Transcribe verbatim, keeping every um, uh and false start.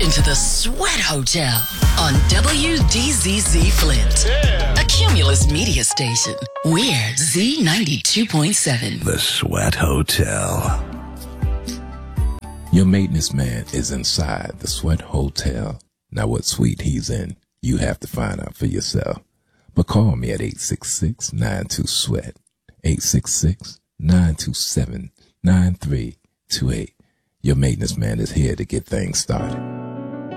into the Sweat Hotel on W D Z Z Flint, yeah. A Cumulus media station. We're Z ninety-two point seven. The Sweat Hotel. Your maintenance man is inside the Sweat Hotel. Now what suite he's in, you have to find out for yourself. But call me at eight six six, nine two, SWEAT, eight six six, nine two seven, nine three two eight. Your maintenance man is here to get things started.